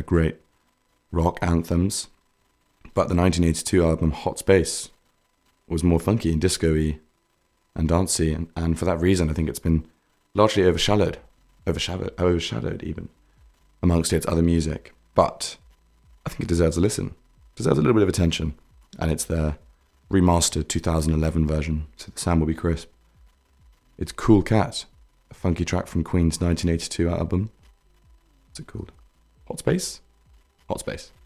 great rock anthems. But the 1982 album Hot Space was more funky and disco-y and dancey, and for that reason I think it's been largely overshadowed even amongst its other music. But I think it deserves a listen, deserves a little bit of attention, and it's their remastered 2011 version, so the sound will be crisp. It's Cool Cat, a funky track from Queen's 1982 album. What's it called? Hot Space? Hot Space.